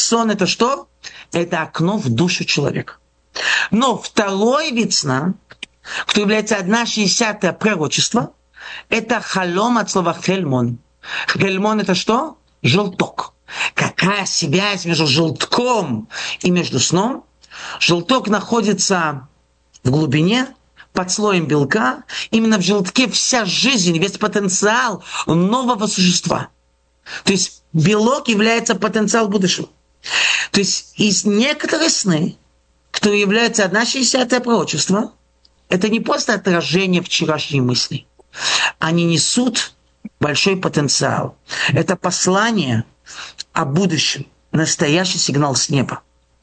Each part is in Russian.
Сон – это что? Это окно в душу человека. Но второй вид сна, кто является 1/60 пророчества, это халом от слова хельмон. Хельмон – это что? Желток. Какая связь между желтком и между сном? Желток находится в глубине, под слоем белка. Именно в желтке вся жизнь, весь потенциал нового существа. То есть белок является потенциал будущего. То есть из некоторых сны, которые являются 1/60 пророчества, это не просто отражение вчерашней мысли. Они несут большой потенциал. Это послание о будущем, настоящий сигнал с неба.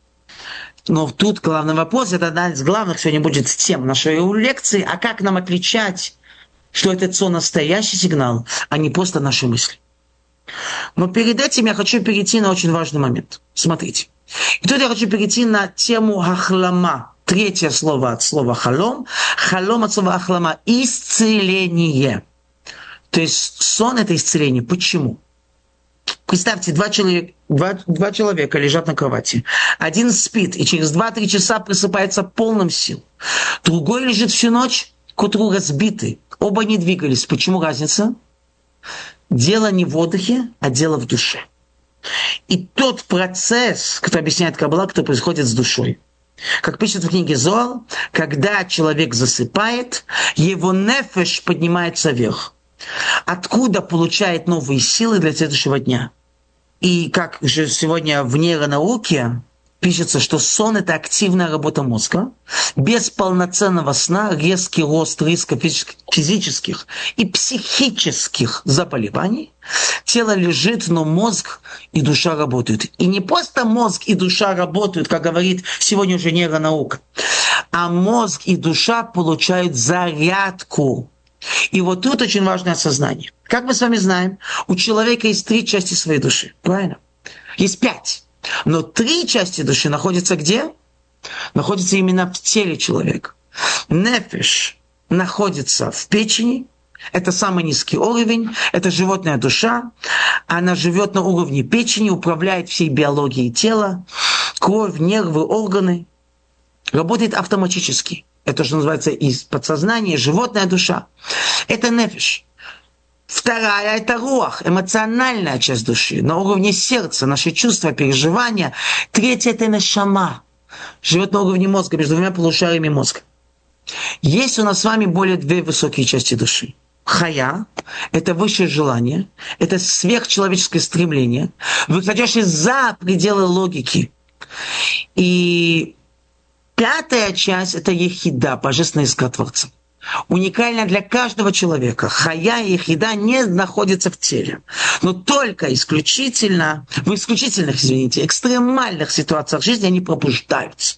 Но тут главный вопрос, это одна из главных сегодня будет тем нашей лекции, а как нам отличать, что этот сон настоящий сигнал, а не просто наши мысли. Но перед этим я хочу перейти на очень важный момент. Смотрите. И тут я хочу перейти на тему ахлама. Третье слово от слова халом. Халом от слова ахлама. Исцеление. То есть сон – это исцеление. Почему? Представьте, два человека лежат на кровати. Один спит и через 2-3 часа просыпается полным сил. Другой лежит всю ночь, к утру разбитый. Оба не двигались. Почему разница? Дело не в отдыхе, а дело в душе. И тот процесс, который объясняет Каббала, который происходит с душой. Как пишет в книге Зоар, когда человек засыпает, его нефеш поднимается вверх. Откуда получает новые силы для следующего дня? И как же сегодня в нейронауке пишется, что сон – это активная работа мозга. Без полноценного сна резкий рост риска физических и психических заболеваний. Тело лежит, но мозг и душа работают. И не просто мозг и душа работают, как говорит сегодня уже нейронаука, а мозг и душа получают зарядку. И вот тут очень важное осознание. Как мы с вами знаем, у человека есть 3 части своей души. Правильно? Есть 5. Но 3 части души находятся где? Находятся именно в теле человека. Нефеш находится в печени. Это самый низкий уровень. Это животная душа. Она живет на уровне печени, управляет всей биологией тела. Кровь, нервы, органы. Работает автоматически. Это же называется из подсознания, животная душа. Это нефеш. Вторая – это руах, эмоциональная часть души, на уровне сердца, наши чувства, переживания. Третья – это нешама, живет на уровне мозга, между 2 полушариями мозга. Есть у нас с вами более 2 высокие части души. Хая – это высшее желание, это сверхчеловеческое стремление, выходящее за пределы логики. И 5-я часть – это ехида, божественная искра Творца. Уникально для каждого человека. Хая и ехида не находятся в теле. Но только исключительно, в исключительных, экстремальных ситуациях жизни они пробуждаются.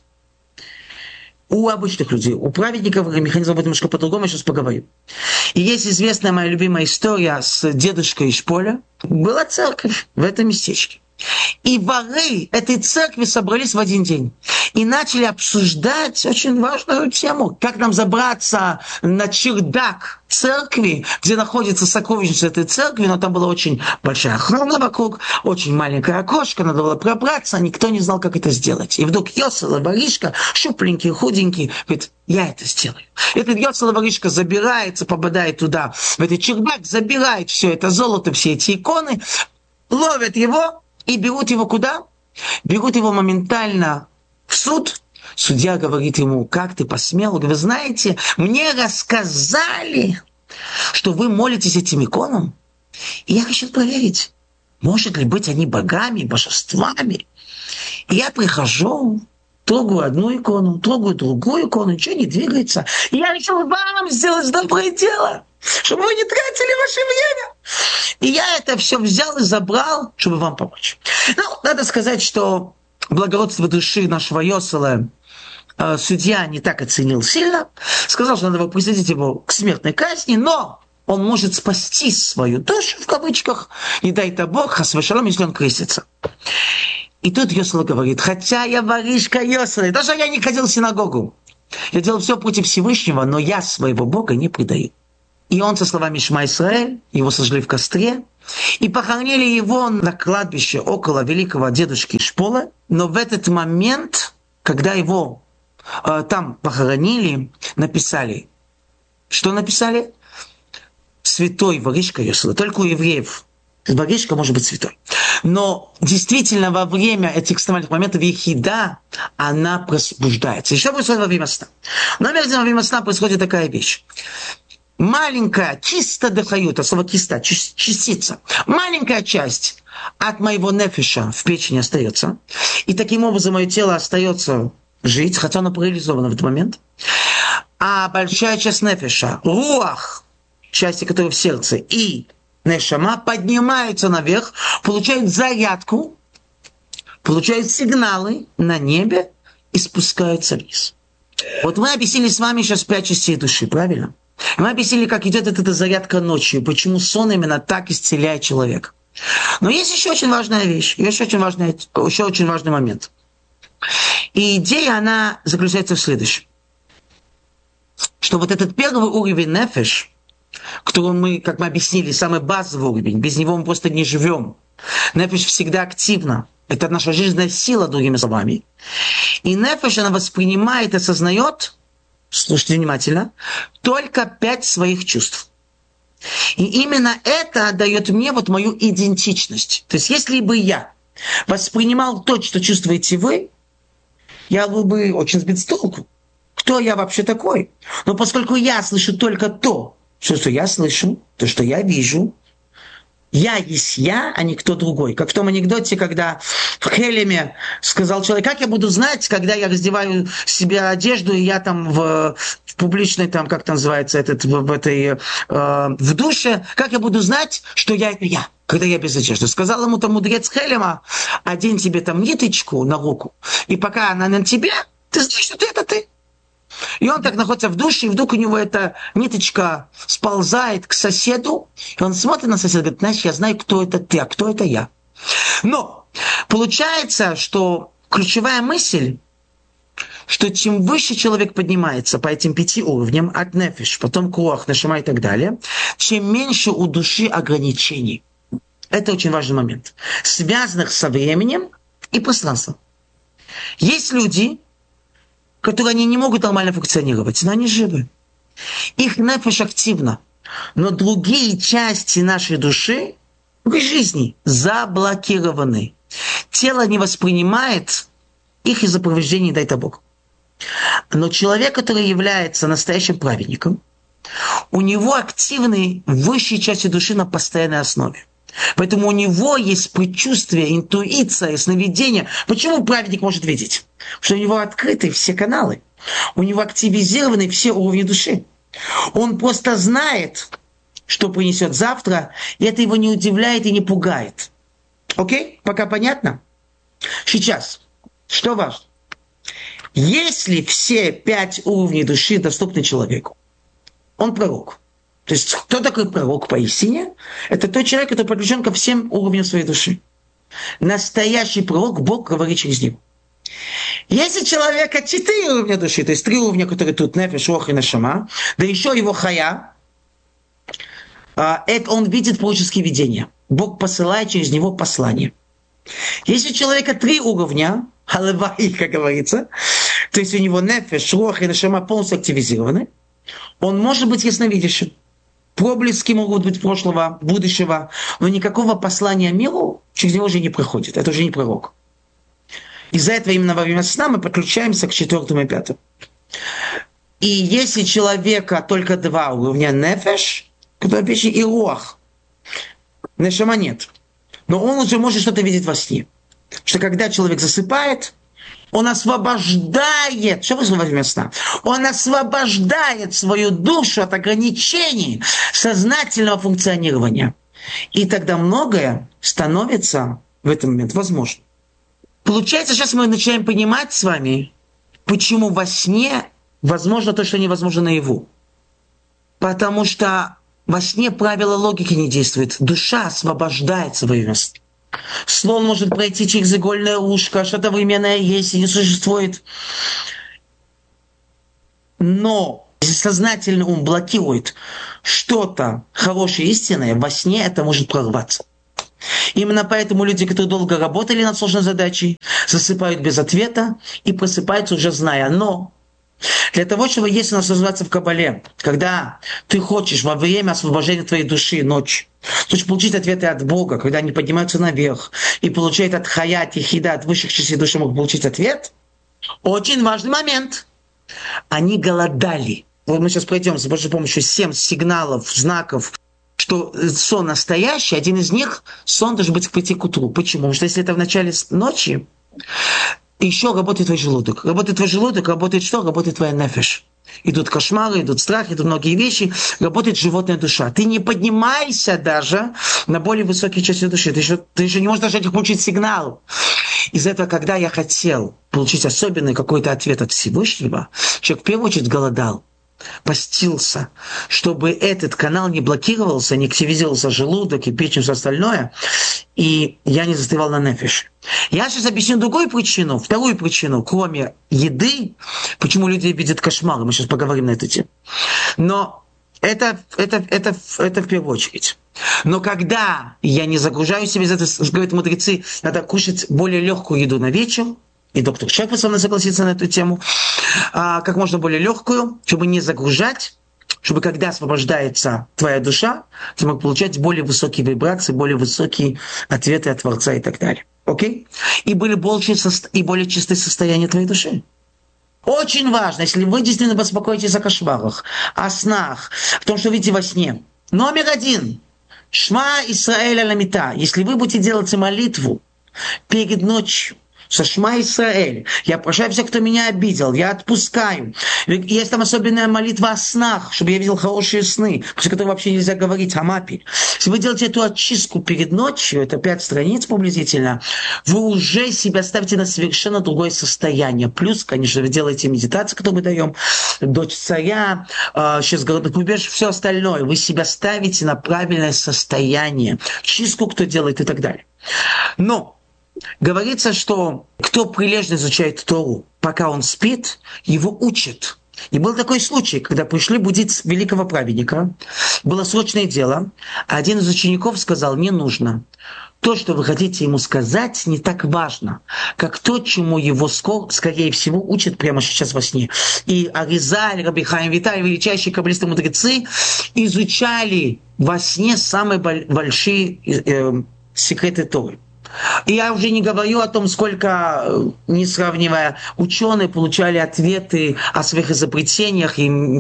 У обычных людей, у праведников механизм будет немножко по-другому, я сейчас поговорю. И есть известная моя любимая история с дедушкой из поля. Была церковь в этом местечке. И воры этой церкви собрались в один день и начали обсуждать очень важную тему, как нам забраться на чердак церкви, где находится сокровищница этой церкви, но там была очень большая охрана вокруг, очень маленькое окошко, надо было пробраться, никто не знал, как это сделать. И вдруг Йосел воришка, щупленький, худенький, говорит: я это сделаю. Этот Йосел воришка забирается, попадает туда, в этот чердак, забирает все это золото, все эти иконы, ловят его, и берут его куда? Берут его моментально в суд. Судья говорит ему: как ты посмел? Вы знаете, мне рассказали, что вы молитесь этим иконам. И я хочу проверить, может ли быть они богами, божествами. И я прихожу, трогаю одну икону, трогаю другую икону, ничего не двигается. И я решил вам сделать доброе дело, чтобы вы не тратили ваше время. И я это все взял и забрал, чтобы вам помочь. Ну, надо сказать, что благородство души нашего Йосела судья не так оценил сильно. Сказал, что надо его присудить его к смертной казни, но он может спасти свою душу, в кавычках, не дай-то Бог, хас вешалом, если он крестится. И тут Йосел говорит: хотя я воришка Йосел, даже я не ходил в синагогу, я делал все против Всевышнего, но я своего Бога не предаю. И он со словами «Шма Исраэль», его сожгли в костре, И похоронили его на кладбище около великого дедушки Шпола. Но в этот момент, когда его там похоронили, написали. Что написали? Святой Воришка Йосела. Только у евреев Воришка может быть святой. Но действительно во время этих экстремальных моментов ехида, она пробуждается. И что происходит во время сна? Номер один, во время сна происходит такая вещь. Маленькая, чисто дыхают, от слова киста, частица. Маленькая часть от моего нефиша в печени остается. И таким образом мое тело остается жить, хотя оно парализовано в этот момент. А большая часть нефиша, руах, части, которые в сердце, и нешама поднимаются наверх, получают зарядку, получают сигналы на небе и спускаются вниз. Вот мы объяснили с вами сейчас 5 частей души, правильно? Мы объяснили, как идет эта зарядка ночью, почему сон именно так исцеляет человека. Но есть еще очень важная вещь, еще очень важный момент. И идея, она заключается в следующем. Что вот этот первый уровень нефеш, который мы, как мы объяснили, самый базовый уровень, без него мы просто не живем. Нефеш всегда активна. Это наша жизненная сила, другими словами. И нефеш, она воспринимает и осознает, слушайте внимательно, только 5 своих чувств. И именно это дает мне вот мою идентичность. То есть если бы я воспринимал то, что чувствуете вы, я был бы очень сбит с толку. Кто я вообще такой? Но поскольку я слышу только то, что я слышу, то, что я вижу, я есть я, а не кто другой. Как в том анекдоте, когда в Хелеме сказал человек, как я буду знать, когда я раздеваю себе одежду, и я там в публичной, там, как это называется, в душе, как я буду знать, что я это я, когда я без одежды. Сказал ему там мудрец Хелема, одень тебе там ниточку на руку, и пока она на тебе, ты знаешь, что это ты. И он так находится в душе, и вдруг у него эта ниточка сползает к соседу, и он смотрит на соседа и говорит, знаешь, я знаю, кто это ты, а кто это я. Но получается, что ключевая мысль, что чем выше человек поднимается по этим 5 уровням, от нефиш, потом круах, нешама и так далее, чем меньше у души ограничений. Это очень важный момент, связанных со временем и пространством. Есть люди, которые они не могут нормально функционировать, но они живы. Их нефеш активна. Но другие части нашей души в жизни заблокированы. Тело не воспринимает их из-за повреждений, дай-то Бог. Но человек, который является настоящим праведником, у него активны высшие части души на постоянной основе. Поэтому у него есть предчувствие, интуиция, сновидение. Почему праведник может видеть? Потому что у него открыты все каналы. У него активизированы все уровни души. Он просто знает, что принесет завтра, и это его не удивляет и не пугает. Окей? Пока понятно? Сейчас. Что важно? Если все 5 уровней души доступны человеку, он пророк. То есть, кто такой пророк поистине? Это тот человек, который подключен ко всем уровням своей души. Настоящий пророк, Бог говорит через него. Если человека 4 уровня души, то есть 3 уровня, которые тут, нефеш, руах и нешама, да еще его хая, это он видит пророческие видения. Бог посылает через него послание. Если у человека 3 уровня, халевай, как говорится, то есть у него нефеш, руах и нешама полностью активизированы, он может быть ясновидящим. Проблески могут быть прошлого, будущего, но никакого послания миру через него уже не проходит. Это уже не пророк. Из-за этого именно во время сна мы подключаемся к 4 и 5. И если человека только 2 уровня нефеш, который пишет и руах, нешама нет. Но он уже может что-то видеть во сне. Что когда человек засыпает, он освобождает, что вы во время сна? Он освобождает свою душу от ограничений сознательного функционирования. И тогда многое становится в этот момент возможным. Получается, сейчас мы начинаем понимать с вами, почему во сне возможно то, что невозможно наяву. Потому что во сне правила логики не действуют. Душа освобождается во время сна. Слон может пройти через игольное ушко, что-то временное есть и не существует. Но Если сознательный ум блокирует что-то хорошее, истинное, во сне это может прорваться. Именно поэтому люди, которые долго работали над сложной задачей, засыпают без ответа и просыпаются уже зная. Но для того, чтобы, если у нас называется в Кабале, когда ты хочешь во время освобождения твоей души ночью, хочешь получить ответы от Бога, когда они поднимаются наверх и получают от Хаят, Ехида, от высших частей души могут получить ответ, очень важный момент. Они голодали. Вот мы сейчас пройдем с Божьей помощью 7 сигналов, знаков, что сон настоящий. Один из них, сон должен быть к 5 к утру. Почему? Потому что если это в начале ночи, еще работает твой желудок. Работает твой желудок, работает что? Работает твоя нефеш. Идут кошмары, идут страхи, идут многие вещи. Работает животная душа. Ты не поднимайся даже на более высокие части души. Ты еще не можешь даже этих получить сигнал. Из-за этого, когда я хотел получить особенный какой-то ответ от Всевышнего, человек в первую очередь голодал, постился, чтобы этот канал не блокировался, не активизировался желудок и печень, все остальное, и я не застывал на нефиш. Я сейчас объясню другую причину, вторую причину, кроме еды, почему люди видят кошмары. Мы сейчас поговорим на эту тему. Но это в первую очередь. Но когда я не загружаю себя из этого, говорят мудрецы, надо кушать более легкую еду на вечер, и доктор Шеквин со мной согласится на эту тему, как можно более легкую, чтобы не загружать, чтобы когда освобождается твоя душа, ты мог получать более высокие вибрации, более высокие ответы от Творца и так далее. Окей? И были более чистые состояния твоей души. Очень важно, если вы действительно беспокоитесь о кошмарах, о снах, о том, что видите во сне. Номер 1. Шма Исраэль аламита. Если вы будете делать молитву перед ночью, со Шма Исраэль. Я прощаю всех, кто меня обидел. Я отпускаю. Есть там особенная молитва о снах, чтобы я видел хорошие сны, после которых вообще нельзя говорить о мапе. Если вы делаете эту очистку перед ночью, это 5 страниц приблизительно, вы уже себя ставите на совершенно другое состояние. Плюс, конечно, вы делаете медитацию, которую мы даем, дочь царя, сейчас городок убежишь, все остальное. Вы себя ставите на правильное состояние. Чистку кто делает и так далее. Но говорится, что кто прилежно изучает Тору, пока он спит, его учат. И был такой случай, когда пришли будить великого праведника, было срочное дело, а один из учеников сказал: не нужно. То, что вы хотите ему сказать, не так важно, как то, чему его скорее всего учат прямо сейчас во сне. И Аризаль, Раби Хаим Виталь, величайшие каббалисты-мудрецы, изучали во сне самые большие секреты Торы. И я уже не говорю о том, сколько, не сравнивая, ученые получали ответы о своих изобретениях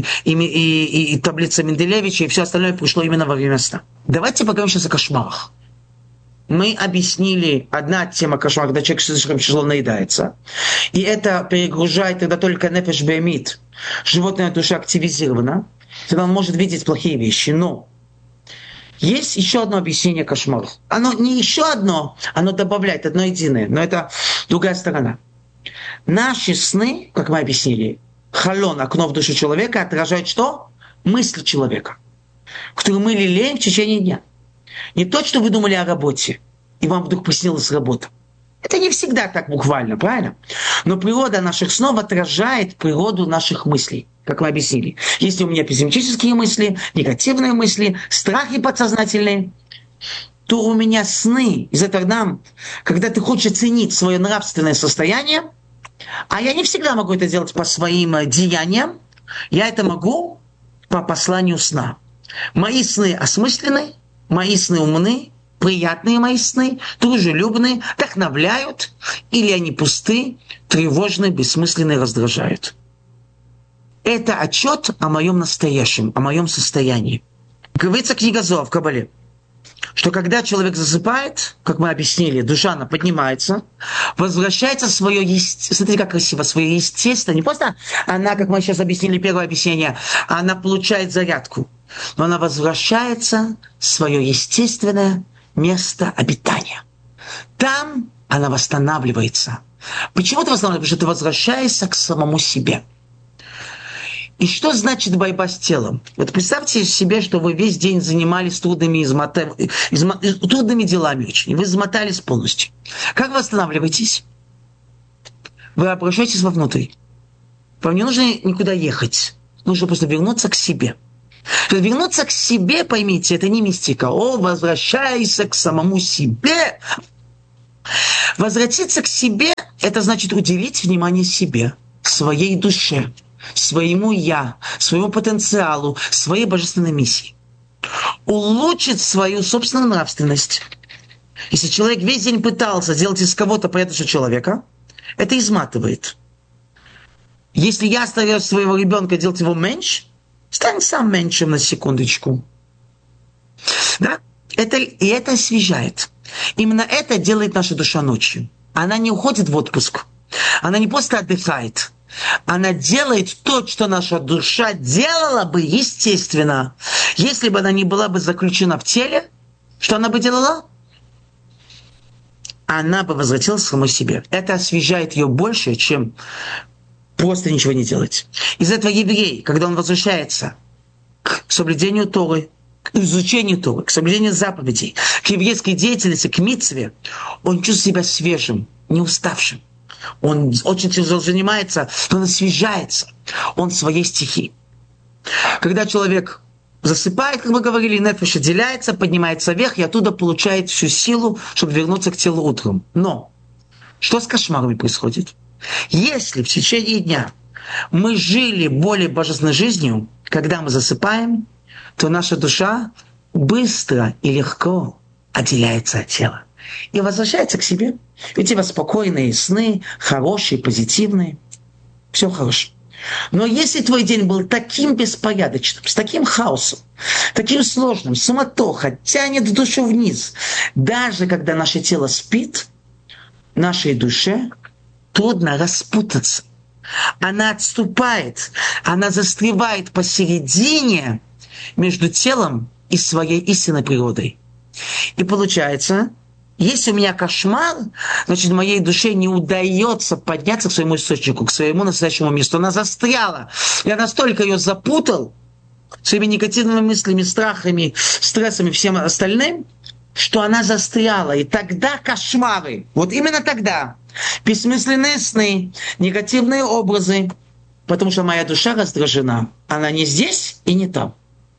и таблица Менделевича, и все остальное пришло именно во время сна. Давайте поговорим сейчас о кошмарах. Мы объяснили, одна тема кошмара, когда человек слишком тяжело наедается. И это перегружает, когда только нефеш беэмит, животная душа активизирована, тогда он может видеть плохие вещи. Но есть еще одно объяснение кошмаров. Оно не еще одно, оно добавляет одно единое, но это другая сторона. Наши сны, как мы объяснили, халон, окно в душу человека, отражает что? Мысли человека, которые мы лелеем в течение дня. Не то, что вы думали о работе, и вам вдруг приснилась работа. Это не всегда так буквально, правильно? Но природа наших снов отражает природу наших мыслей, как мы объяснили. Если у меня пессимистические мысли, негативные мысли, страхи подсознательные, то у меня сны. Из-за этого, когда ты хочешь оценить свое нравственное состояние, а я не всегда могу это делать по своим деяниям, я это могу по посланию сна. Мои сны осмысленны, мои сны умны, приятные мои сны, дружелюбные, вдохновляют, или они пусты, тревожные, бессмысленные, раздражают. Это отчет о моем настоящем, о моем состоянии. Говорится книга Зоар в Кабале, что когда человек засыпает, как мы объяснили, душа, она поднимается, возвращается свое естественное, смотрите, как красиво, свое естественное, не просто она, как мы сейчас объяснили, первое объяснение, она получает зарядку, но она возвращается в свое естественное место обитания. Там она восстанавливается. Почему ты восстанавливаешься? Потому что ты возвращаешься к самому себе. И что значит борьба с телом? Вот представьте себе, что вы весь день занимались трудными делами очень. Вы измотались полностью. Как вы восстанавливаетесь? Вы обращаетесь вовнутрь. Вам не нужно никуда ехать. нужно просто вернуться к себе. Вернуться к себе, поймите, это не мистика. О, возвращайся к самому себе. Возвратиться к себе, это значит уделить внимание себе, своей душе, своему «я», своему потенциалу, своей божественной миссии. Улучшить свою собственную нравственность. Если человек весь день пытался сделать из кого-то порядочного человека, это изматывает. Если я стараюсь своего ребенка делать его меньше, стань сам меньшим на секундочку. Да? Это освежает. Именно это делает наша душа ночью. Она не уходит в отпуск. Она не просто отдыхает. Она делает то, что наша душа делала бы, естественно. Если бы она не была бы заключена в теле, что она бы делала? Она бы возвратилась к самой себе. Это освежает ее больше, чем просто ничего не делать. Из этого еврей, когда он возвращается к соблюдению Торы, к изучению Торы, к соблюдению заповедей, к еврейской деятельности, к мицве, он чувствует себя свежим, не уставшим. Он очень тяжело занимается, но он освежается. Он в своей стихии. Когда человек засыпает, как мы говорили, нефеш отделяется, поднимается вверх и оттуда получает всю силу, чтобы вернуться к телу утром. Но что с кошмарами происходит? Если в течение дня мы жили более божественной жизнью, когда мы засыпаем, то наша душа быстро и легко отделяется от тела и возвращается к себе. Ведь у тебя спокойные сны, хорошие, позитивные, все хорошо. Но если твой день был таким беспорядочным, с таким хаосом, таким сложным, суматоха тянет душу вниз, даже когда наше тело спит, нашей душе трудно распутаться. Она отступает, она застревает посередине между телом и своей истинной природой. И получается, если у меня кошмар, значит, моей душе не удается подняться к своему источнику, к своему настоящему месту. Она застряла. Я настолько ее запутал своими негативными мыслями, страхами, стрессами, всем остальным, что она застряла. И тогда кошмары, вот именно тогда, бессмысленные сны, негативные образы, потому что моя душа раздражена. Она не здесь и не там.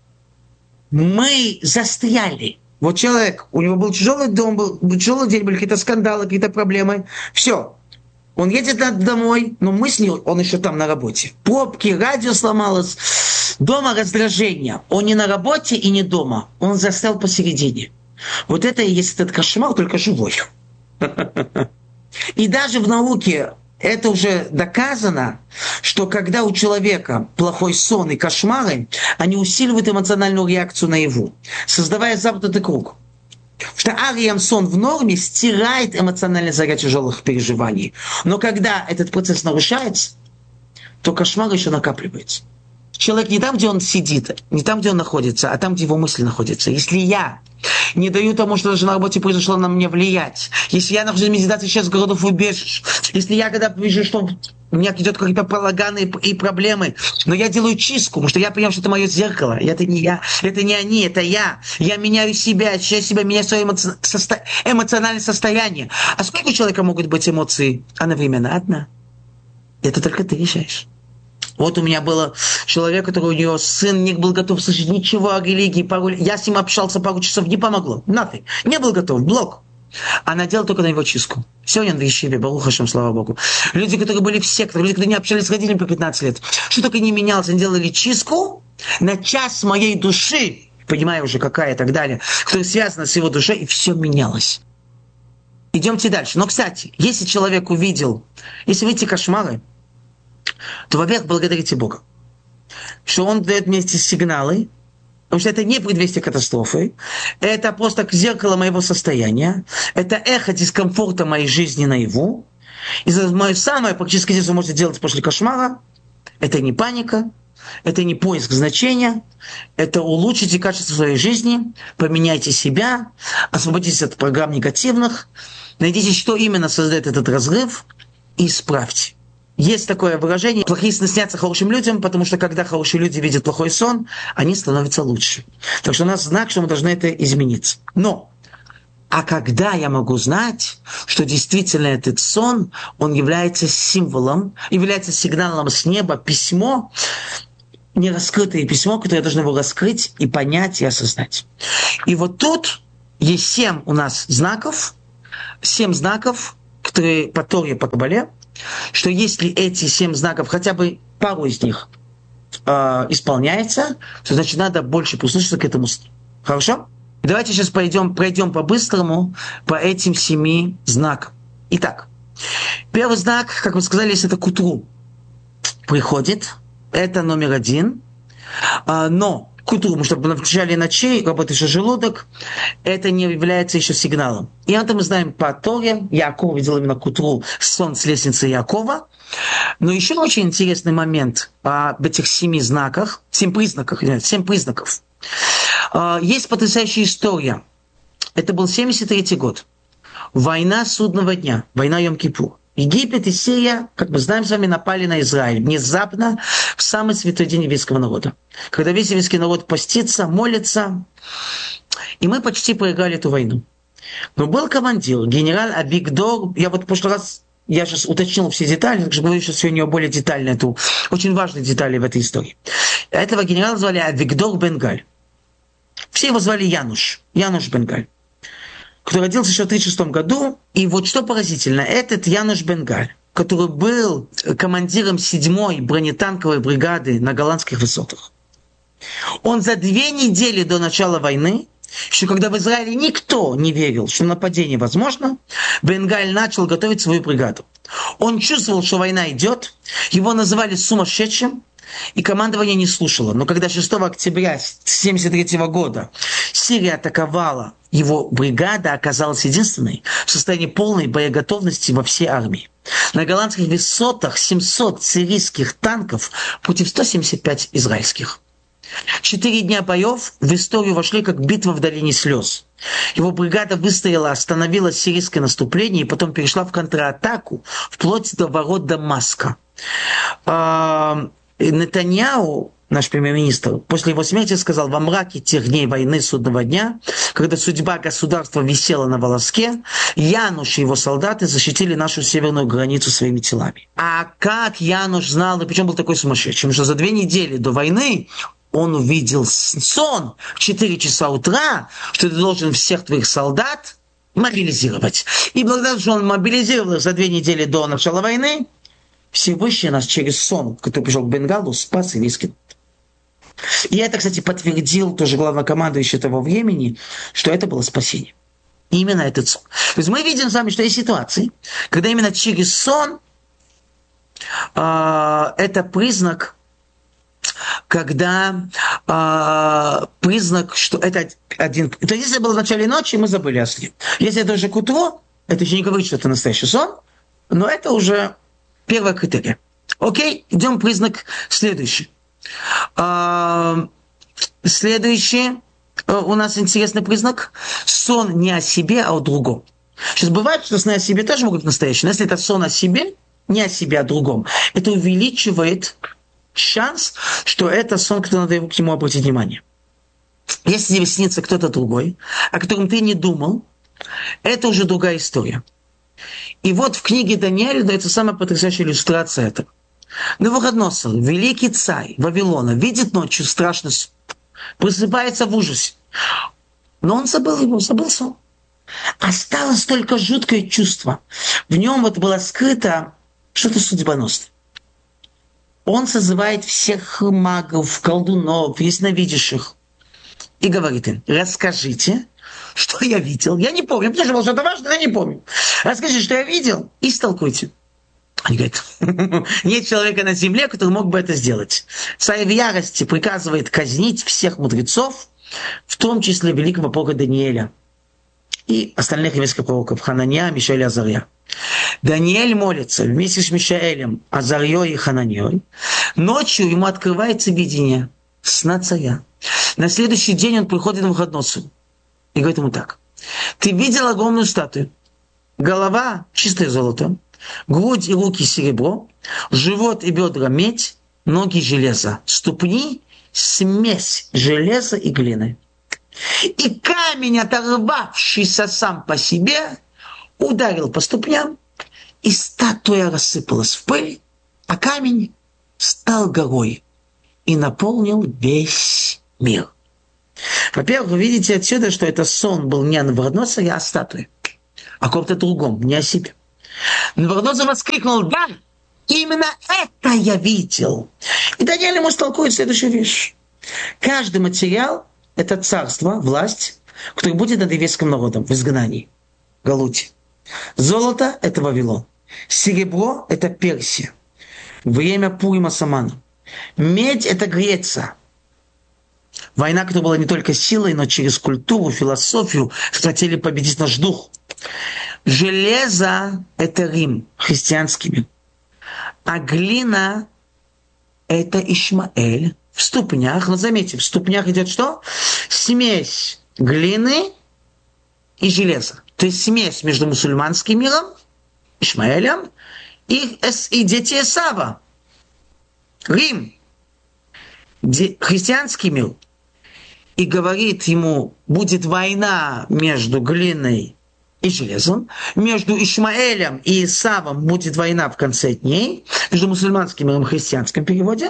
Мы застряли. Вот человек, у него был тяжелый дом, был тяжелый день, были какие-то скандалы, какие-то проблемы. Все. Он едет домой, но мысли он еще там на работе. Пробки, радио сломалось, дома раздражение. Он не на работе и не дома. Он застрял посередине. Вот это и есть этот кошмар, только живой. И даже в науке это уже доказано, что когда у человека плохой сон и кошмары, они усиливают эмоциональную реакцию наяву, создавая замкнутый круг. Что сон в норме стирает эмоциональный заряд тяжелых переживаний. Но когда этот процесс нарушается, то кошмар еще накапливается. Человек не там, где он сидит, не там, где он находится, а там, где его мысли находятся. Если я не даю тому, что даже на работе произошло, на меня влиять, если я нахожусь в медитации сейчас в городов убежищ, если я когда вижу, что у меня идет какие-то балаганы и проблемы, но я делаю чистку, потому что я понимаю, что это мое зеркало, это не я, это не они, это я. Я меняю себя, очищаю себя, меняю свое эмоциональное состояние. А сколько у человека могут быть эмоций одновременно? Одна. Это только ты решаешь. Вот у меня был человек, который у него сын не был готов слышать ничего о религии. Я с ним общался пару часов, не помогло. Nothing. Не был готов. Блок. Она делала только на его чистку. Сегодня он в Ешиве, Барух Ашем, слава Богу. Люди, которые были в секторах, люди, которые не общались с родителями по 15 лет. Что только не менялось. Они делали чистку на час моей души. Понимаю уже, какая и так далее. Которая связана с его душой, и все менялось. Идемте дальше. Но, кстати, если человек увидел, если видите кошмары, то, во-первых, благодарите Бога, что Он дает мне эти сигналы, потому что это не предвестие катастрофы, это просто зеркало моего состояния, это эхо дискомфорта моей жизни наяву. И мое самое практическое действие, что вы можете делать после кошмара, это не паника, это не поиск значения, это улучшите качество своей жизни, поменяйте себя, освободитесь от программ негативных, найдите, что именно создает этот разрыв, и исправьте. Есть такое выражение: плохие сны снятся хорошим людям, потому что когда хорошие люди видят плохой сон, они становятся лучше. Так что у нас знак, что мы должны это изменить. Но, а когда я могу знать, что действительно этот сон, он является символом, является сигналом с неба, письмо, нераскрытое письмо, которое я должен его раскрыть и понять, и осознать. И вот тут есть 7 у нас знаков, 7 знаков, которые по Торе, по Кабале, что если эти 7 знаков, хотя бы пару из них исполняется, то значит надо больше прислушаться к этому. Хорошо? Давайте сейчас пройдем по-быстрому по этим 7 знакам. Итак, первый знак, как вы сказали, если это к утру приходит, это номер 1. Но к утру, потому что в начале ночи работает еще желудок, это не является еще сигналом. И это мы знаем по Торе. Яков видел именно к утру сон с лестницы Якова. Но еще очень интересный момент об этих 7 знаках, 7 признаках. Есть потрясающая история. Это был 73-й год. Война судного дня, война Йом-Кипур. Египет и Сирия, как мы знаем с вами, напали на Израиль внезапно в самый святой день еврейского народа. Когда весь еврейский народ постится, молится. И мы почти проиграли эту войну. Но был командир, генерал Авигдор. Я вот в прошлый раз, я сейчас уточнил все детали, так что говорю сейчас сегодня более детально, эту очень важные детали в этой истории. Этого генерала звали Авигдор Бен-Галь. Все его звали Януш Бен-Галь, который родился еще в 1936 году. И вот что поразительно, этот Януш Бен-Галь, который был командиром 7-й бронетанковой бригады на голландских высотах, он за 2 недели до начала войны, еще когда в Израиле никто не верил, что нападение возможно, Бен-Галь начал готовить свою бригаду. Он чувствовал, что война идет, его называли сумасшедшим, и командование не слушало. Но когда 6 октября 1973 года Сирия атаковала, его бригада оказалась единственной в состоянии полной боеготовности во всей армии. На голландских высотах 700 сирийских танков против 175 израильских. 4 дня боев в историю вошли как битва в долине слез. Его бригада выстояла, остановила сирийское наступление и потом перешла в контратаку вплоть до ворот Дамаска. Нетаньяху, наш премьер-министр, после его смерти сказал: во мраке тех дней войны судного дня, когда судьба государства висела на волоске, Януш и его солдаты защитили нашу северную границу своими телами. А как Януш знал, и причем был такой сумасшедший, потому что за 2 недели до войны он увидел сон в 4 часа утра, что ты должен всех твоих солдат мобилизировать. И благодаря тому, что он мобилизировал их за 2 недели до начала войны, Всевышний нас через сон, который пришел к Бенгалу, спас еврейский народ. И это, кстати, подтвердил тоже главнокомандующий того времени, что это было спасение. Именно этот сон. То есть мы видим с вами, что есть ситуации, когда именно через сон это признак, когда признак, что это один... То есть если это было в начале ночи, мы забыли о сне. Если это уже к утру, это еще не говорит, что это настоящий сон, но это уже первый критерий. Окей, идем признак следующий. Следующий у нас интересный признак. Сон не о себе, а о другом. Сейчас бывает, что сны о себе тоже могут быть настоящие. Но если это сон о себе, не о себе, а о другом, это увеличивает шанс, что это сон, кто надо к нему обратить внимание. Если тебе снится кто-то другой, о котором ты не думал, это уже другая история. И вот в книге Даниэля дается самая потрясающая иллюстрация этого. Навуходоносор, великий царь Вавилона, видит ночью страшный сон, просыпается в ужасе. Но он забыл сон. Осталось только жуткое чувство. В нем вот было скрыто что-то судьбоносное. Он созывает всех магов, колдунов, ясновидящих и говорит им: расскажите, что я видел. Я не помню, потому что было что-то важное, но я не помню. Расскажите, что я видел, и истолкуйте. Они говорят: нет человека на земле, который мог бы это сделать. Царь в ярости приказывает казнить всех мудрецов, в том числе великого пророка Даниэля и остальных еврейских пророков Хананья, Мишаэля, Азарья. Даниэль молится вместе с Мишаэлем, Азарьей и Хананьей. Ночью ему открывается видение сна царя. На следующий день он приходит на Навуходоносору и говорит ему так: ты видел огромную статую, голова чистое золото, грудь и руки серебро, живот и бедра медь, ноги железо, ступни смесь железа и глины. И камень, оторвавшийся сам по себе, ударил по ступням, и статуя рассыпалась в пыль, а камень стал горой. и наполнил весь мир. Во-первых, вы видите отсюда, что это сон был не о Навуходоносоре, а о статуе, о ком-то другом, не о себе. Навуходоносор воскликнул: да, именно это я видел. И Даниэль ему толкует следующую вещь. Каждый материал – это царство, власть, которое будет над еврейским народом в изгнании, в Галуте. Золото – это Вавилон. Серебро – это Персия. Время Пурима Самана. Медь – это Греция. Война, которая была не только силой, но через культуру, философию хотели победить наш дух. Железо – это Рим, христианский мир. А глина – это Ишмаэль в ступнях. Но заметьте, в ступнях идет что? Смесь глины и железа. То есть смесь между мусульманским миром, Ишмаэлем, и дети Эсава. Рим, христианский мир. И говорит ему, будет война между глиной и железом, между Ишмаэлем и Исавом будет война в конце дней, между мусульманским миром и христианским переводе.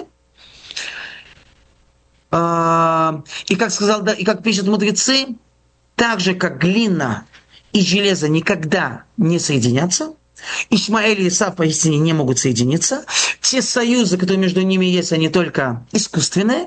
И как сказал, да, и как пишут мудрецы, так же, как глина и железо никогда не соединятся, Ишмаэль и Исав поистине не могут соединиться. Те союзы, которые между ними есть, они только искусственные.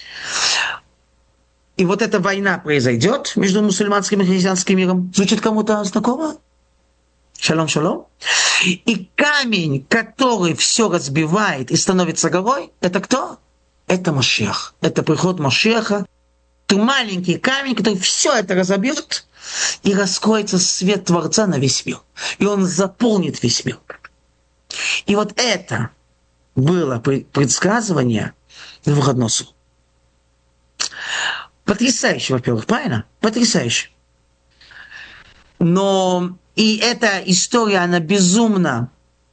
И вот эта война произойдет между мусульманским и христианским миром. Звучит кому-то знакомо? Шалом, шалом. И камень, который все разбивает и становится горой, это кто? Это Машиах. Это приход Машиаха. Это маленький камень, который все это разобьет, и раскроется свет Творца на весь мир. И он заполнит весь мир. И вот это было предсказывание Навуходоносору. Потрясающе, во-первых, правильно? Потрясающе. Но и эта история, она безумно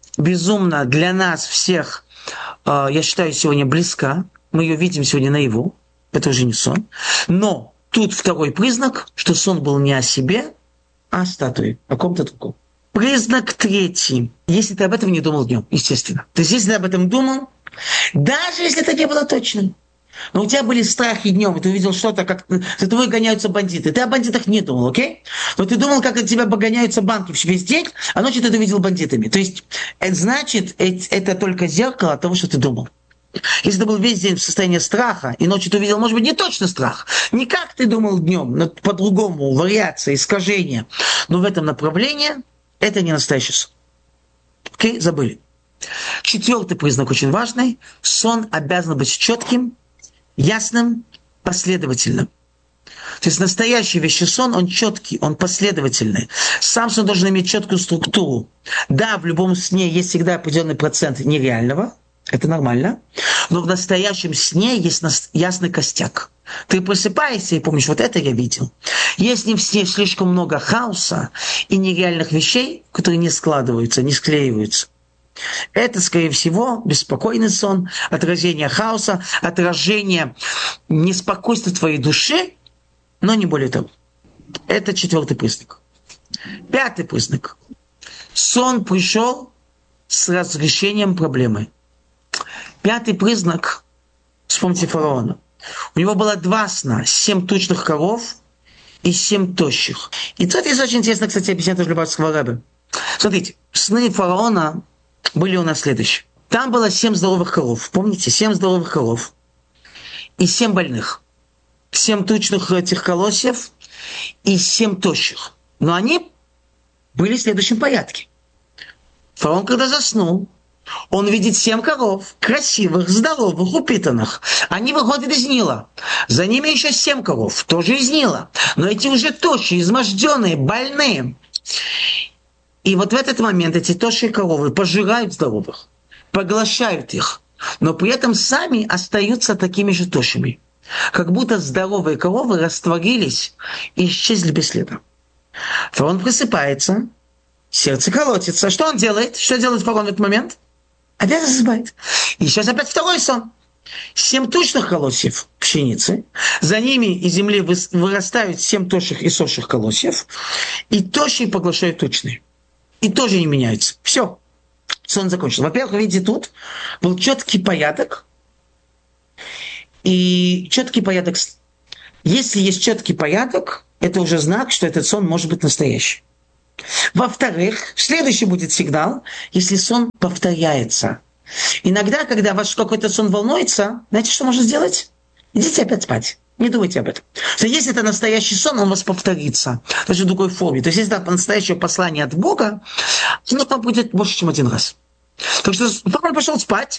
для нас всех, я считаю, сегодня близка. Мы ее видим сегодня наяву. Это уже не сон. Но тут второй признак, что сон был не о себе, а о статуе, о ком-то другом. Признак третий. Если ты об этом не думал днем, естественно. То есть, если ты об этом думал, даже если это не было точным, но у тебя были страхи днем, и ты увидел что-то, как за тобой гоняются бандиты. Ты о бандитах не думал, окей? Но ты думал, как от тебя гоняются банки весь день, а ночью ты это видел бандитами. То есть, значит, это только зеркало того, что ты думал. Если ты был весь день в состоянии страха, и ночью ты увидел, может быть, не точно страх, не как ты думал днем, но по-другому, вариация, искажение, но в этом направлении это не настоящий сон. Окей? Забыли. Четвертый признак очень важный. Сон обязан быть четким, ясным, последовательным. То есть настоящий вещий сон, он четкий, он последовательный. Сам сон должен иметь четкую структуру. Да, в любом сне есть всегда определенный процент нереального, это нормально, но в настоящем сне есть ясный костяк. Ты просыпаешься и помнишь, вот это я видел. Если в сне слишком много хаоса и нереальных вещей, которые не складываются, не склеиваются, это, скорее всего, беспокойный сон, отражение хаоса, отражение неспокойства твоей души, но не более того. Это четвертый признак. Пятый признак. Сон пришел с разрешением проблемы. Пятый признак, вспомните фараона. У него было 2 сна, 7 тучных коров и 7 тощих. И тут есть очень интересно, кстати, объяснение тоже Любавского Ребе. Смотрите, сны фараона были у нас следующие. Там было 7 здоровых коров. Помните? 7 здоровых коров. И 7 больных. 7 тучных этих колосьев и 7 тощих. Но они были в следующем порядке. Фараон, когда заснул, он видит 7 коров, красивых, здоровых, упитанных. Они выходят из Нила. За ними еще 7 коров, тоже из Нила. Но эти уже тощие, изможденные, больные. И вот в этот момент эти тощие коровы пожирают здоровых, поглощают их, но при этом сами остаются такими же тощими. Как будто здоровые коровы растворились и исчезли без следа. Фараон просыпается, сердце колотится. Что он делает? Что делает фараон в этот момент? Опять засыпает. И сейчас опять второй сон. 7 тучных колосьев пшеницы, за ними из земли вырастают 7 тощих и сохших колосьев, и тощие поглощают тучные. И тоже не меняются. Все. Сон закончился. Во-первых, видите, тут был четкий порядок, И четкий порядок. Если есть четкий порядок, это уже знак, что этот сон может быть настоящий. Во-вторых, следующий будет сигнал, если сон повторяется. Иногда, когда ваш какой-то сон волнуется, знаете, что можно сделать? Идите опять спать. Не думайте об этом. То есть, если это настоящий сон, он у вас повторится. Даже в другой форме. То есть, если это настоящее послание от Бога, оно там будет больше, чем один раз. Так что он пошел спать,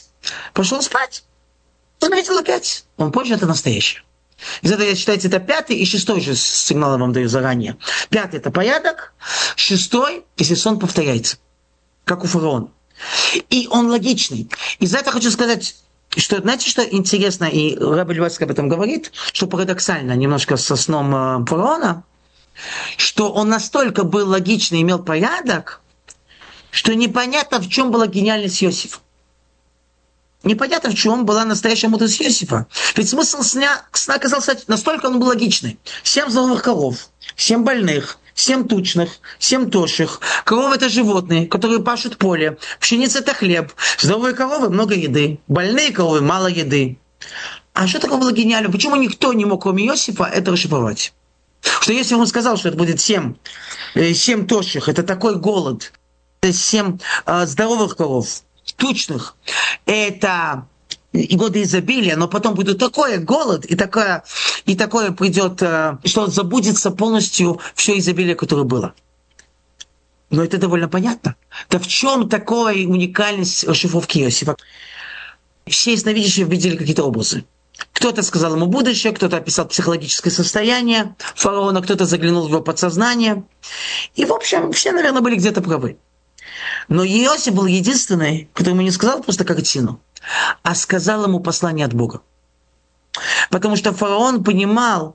он видел опять. Он позже это настоящее. Из этого, считайте, это 5-й и 6-й же сигнал я вам даю заранее. 5-й это порядок, 6-й, если сон повторяется, как у фараона. И он логичный. И за это хочу сказать, что, знаете, что интересно, и Рабби Левацкий об этом говорит, что парадоксально немножко со сном фараона, что он настолько был логичный, имел порядок, что непонятно, в чем была гениальность Иосифа. Непонятно, в чем была настоящая мудрость Иосифа. Ведь смысл сна оказался настолько он был логичный. 7 здоровых коров, 7 больных, 7 тучных, 7 тощих. Коровы – это животные, которые пашут поле. Пшеница – это хлеб. Здоровые коровы – много еды. Больные коровы – мало еды. А что такое было гениально? Почему никто не мог, кроме Иосифа, это расшифровать? Что если он сказал, что это будет 7 тощих, это такой голод, 7 здоровых коров, тучных, это и годы изобилия, но потом будет такой голод, и такое придет, что забудется полностью все изобилие, которое было. Но это довольно понятно. Да в чем такая уникальность расшифровки Иосифа? Все ясновидящие видели какие-то образы. Кто-то сказал ему будущее, кто-то описал психологическое состояние фараона, кто-то заглянул в его подсознание. И, в общем, все, наверное, были где-то правы. Но Иосиф был единственный, который ему не сказал просто картину, а сказал ему послание от Бога. Потому что фараон понимал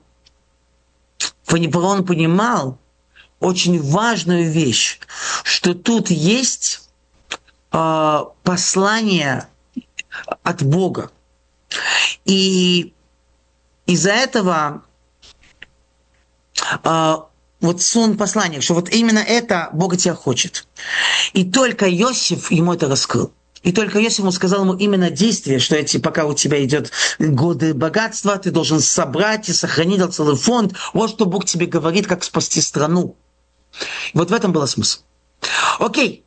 очень важную вещь, что тут есть послание от Бога. И из-за этого вот сон послания, что вот именно это Бог от тебя хочет. И только Иосиф ему это раскрыл. И только Иосиф ему сказал ему именно действие, что пока у тебя идет годы богатства, ты должен собрать и сохранить целый фонд. Вот что Бог тебе говорит, как спасти страну. И вот в этом был смысл. Окей.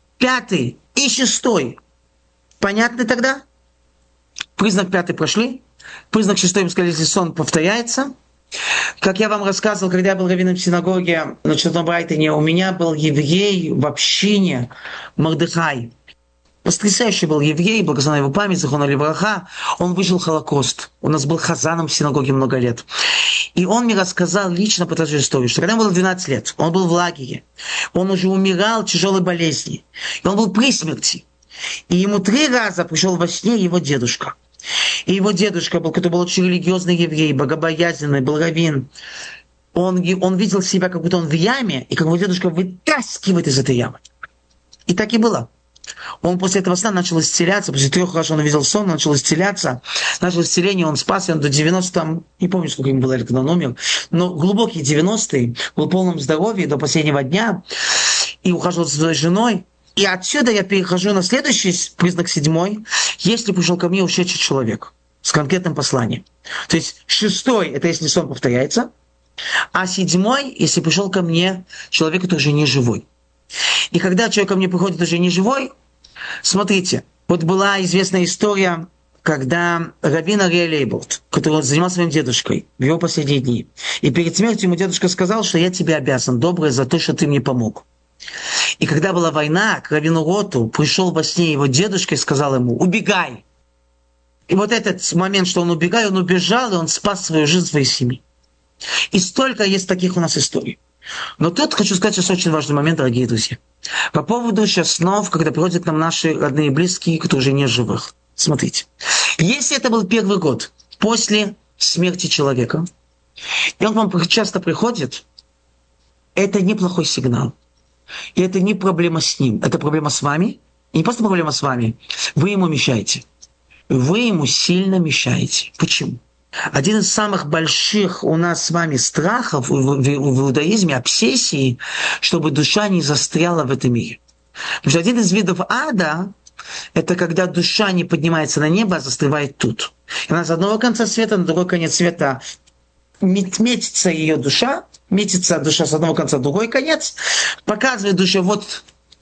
5-й и 6-й. Понятны тогда? Признак 5-й прошли. Признак 6-й, мы сказали, если сон повторяется. Как я вам рассказывал, когда я был раввином в синагоге на Четвертом Брайтоне, у меня был еврей в общине Мордехай. Потрясающий был еврей, благословенная его память, Зихроно левраха. Он выжил Холокост. У нас был хазаном в синагоге много лет. И он мне рассказал лично потрясающую историю, что когда ему было 12 лет, он был в лагере, он уже умирал от тяжелой болезни, и он был при смерти. И ему 3 раза пришел во сне его дедушка. И его дедушка был, который был очень религиозный еврей, богобоязненный, был раввин. Он видел себя, как будто он в яме, и как бы дедушка вытаскивает из этой ямы. И так и было. Он после этого сна начал исцеляться, после 3 раз он увидел сон, начал исцеляться. Начал исцеление, он спасся, он до 90, не помню, сколько ему было лет, когда он умер, но глубокие 90-е, был в полном здоровье до последнего дня, и ухаживал за своей женой. И отсюда я перехожу на следующий признак 7-й, если пришел ко мне ушедший человек с конкретным посланием. То есть 6-й, это если сон повторяется, а 7-й, если пришел ко мне человек, который уже не живой. И когда человек ко мне приходит уже не живой, смотрите, вот была известная история, когда раввин Арье Лейбовд, который занимался своим дедушкой в его последние дни, и перед смертью ему дедушка сказал, что я тебе обязан, доброе, за то, что ты мне помог. И когда была война, к раввину Роту пришел во сне его дедушка и сказал ему: убегай. И вот этот момент, что он убегает, он убежал, и он спас свою жизнь, своей семьи. И столько есть таких у нас историй. Но тут хочу сказать сейчас очень важный момент, дорогие друзья. По поводу сейчас снов, когда приходят к нам наши родные и близкие, которые уже не живых. Смотрите. Если это был первый год после смерти человека, и он к вам часто приходит, это неплохой сигнал. И это не проблема с ним, это проблема с вами. И не просто проблема с вами. Вы ему мешаете. Вы ему сильно мешаете. Почему? Один из самых больших у нас с вами страхов в иудаизме, обсессии, чтобы душа не застряла в этом мире. Потому что один из видов ада – это когда душа не поднимается на небо, а застревает тут. И она с одного конца света на другой конец света метится ее душа, метится душа с одного конца в другой конец, показывает душе, вот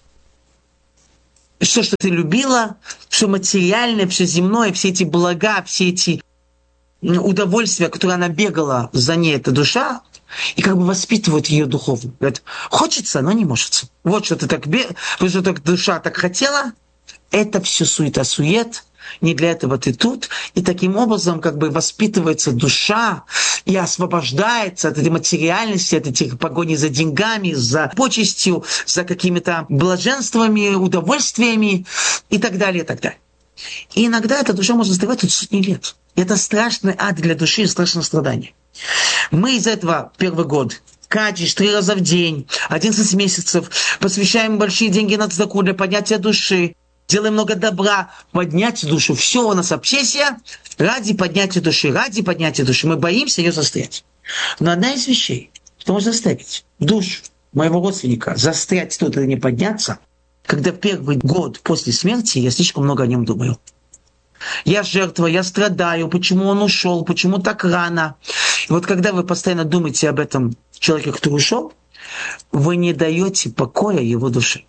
все, что ты любила, все материальное, все земное, все эти блага, все эти удовольствия, которые она бегала за ней, эта душа, и как бы воспитывают ее духовно. Говорят, хочется, но не может. Вот что ты так, вот что так душа так хотела, это все суета-сует, не для этого ты тут. И таким образом как бы воспитывается душа и освобождается от этой материальности, от этих погоней за деньгами, за почестью, за какими-то блаженствами, удовольствиями и так далее, и так далее. И иногда эта душа может застревать тут сотни лет. Это страшный ад для души и страшное страдание. Мы из этого первый год кадиш 3 раза в день, 11 месяцев, посвящаем большие деньги на цдаку для поднятия души, делаем много добра, поднять душу. Все у нас обсессия ради поднятия души, ради поднятия души. Мы боимся ее застрять. Но одна из вещей, что может заставить душу моего родственника застрять тут и не подняться, когда в первый год после смерти я слишком много о нем думаю. Я жертва, я страдаю, почему он ушел, почему так рано. И вот когда вы постоянно думаете об этом человеке, который ушел, вы не даете покоя его душе.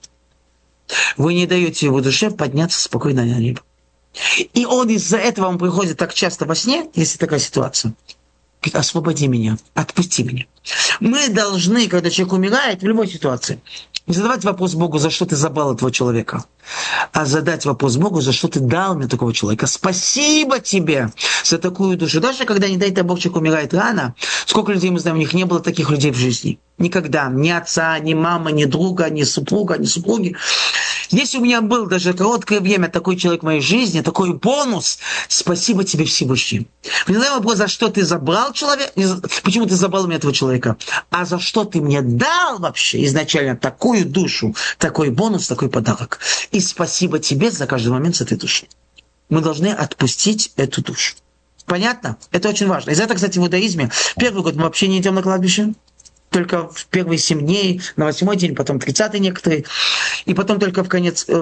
Вы не даете его душе подняться спокойно на небо. И он из-за этого он приходит так часто во сне, если такая ситуация. Говорит, освободи меня, отпусти меня. Мы должны, когда человек умирает, в любой ситуации, не задавать вопрос Богу, за что ты забрал этого человека, а задать вопрос Богу, за что ты дал мне такого человека. Спасибо тебе за такую душу. Даже когда, не дай Бог, человек умирает рано, сколько людей мы знаем, у них не было таких людей в жизни. Никогда. Ни отца, ни мамы, ни друга, ни супруга, ни супруги. Если у меня был даже короткое время такой человек в моей жизни, такой бонус, спасибо тебе, Всевышний. Не задай вопрос, за что ты забрал человека, почему ты забрал мне этого человека, а за что ты мне дал вообще изначально такую душу, такой бонус, такой подарок. И спасибо тебе за каждый момент с этой души. Мы должны отпустить эту душу. Понятно? Это очень важно. Из-за этого, кстати, в иудаизме первый год мы вообще не идем на кладбище. Только в первые 7 дней, на 8-й день, потом 30-й некоторые, и потом только в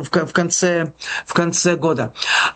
конце года.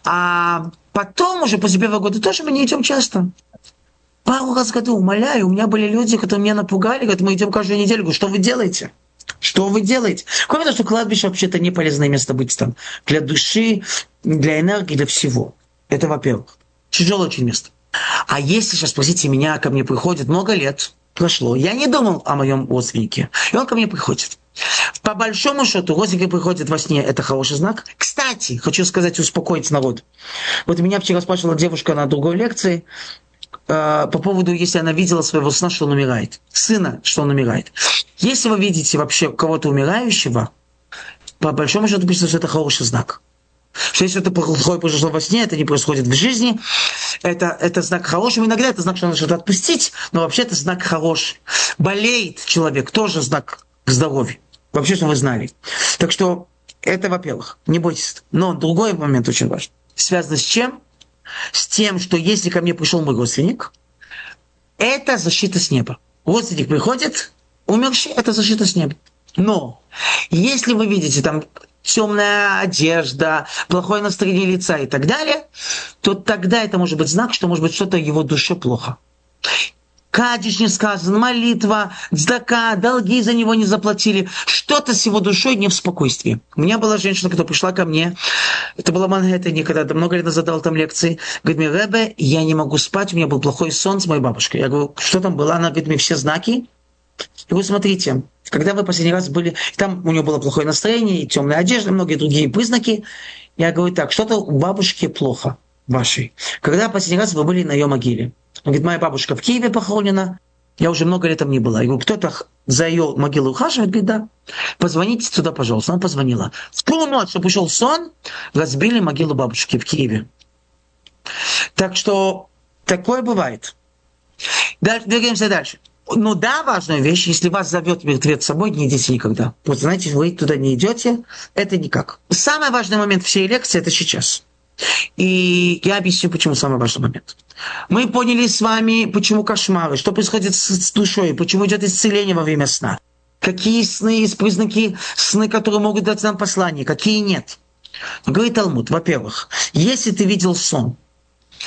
А потом уже после первого года тоже мы не идем часто. Пару раз в году, умоляю, у меня были люди, которые меня напугали, говорят, мы идем каждую неделю. Говорю, что вы делаете? Что вы делаете? Кроме того, что кладбище вообще-то не полезное место быть там. Для души, для энергии, для всего. Это во-первых. Тяжелое очень место. А если сейчас, спросите меня, ко мне приходит много лет, прошло. Я не думал о моем родственнике. И он ко мне приходит. По большому счету, родственники приходят во сне, это хороший знак. Кстати, хочу сказать, успокоить народ. Вот меня вчера спрашивала девушка на другой лекции по поводу, если она видела своего сна, что он умирает. Сына, что он умирает. Если вы видите вообще кого-то умирающего, по большому счету, пишется, что это хороший знак. Что если это плохое произошло во сне, это не происходит в жизни, это знак хороший. Иногда это знак, что надо что-то отпустить, но вообще это знак хороший. Болеет человек, тоже знак здоровья. Вообще, что вы знали. Так что это, во-первых, не бойтесь. Но другой момент очень важный. Связано с чем? С тем, что если ко мне пришел мой родственник, это защита с неба. Родственник приходит, умерший, это защита с неба. Но если вы видите там темная одежда, плохое настроение лица и так далее, то тогда это может быть знак, что может быть что-то в его душе плохо. Кадиш не сказан, молитва, цдака, долги за него не заплатили. Что-то с его душой не в спокойствии. У меня была женщина, которая пришла ко мне, это была в Манхэттене, когда много лет назад дал там лекции, говорит мне, Ребе, я не могу спать, у меня был плохой сон с моей бабушкой. Я говорю, что там было? Она говорит мне все знаки. И вы смотрите, когда вы последний раз были, там у нее было плохое настроение, и темная одежда, многие другие признаки. Я говорю так, что-то у бабушки плохо вашей. Когда последний раз вы были на ее могиле? Он говорит, моя бабушка в Киеве похоронена, я уже много лет там не была. Я говорю, кто-то за ее могилу ухаживает? Говорит, да. Позвоните сюда, пожалуйста. Она позвонила. В полночь, чтобы ушел сон, разбили могилу бабушки в Киеве. Так что такое бывает. Двигаемся дальше. Ну да, важная вещь, если вас зовет мертвец с собой, не идите никогда. Вот знаете, вы туда не идете, это никак. Самый важный момент всей лекции – это сейчас. И я объясню, почему самый важный момент. Мы поняли с вами, почему кошмары, что происходит с душой, почему идет исцеление во время сна. Какие сны есть признаки сны, которые могут дать нам послание, какие нет. Но говорит Талмуд, во-первых, если ты видел сон,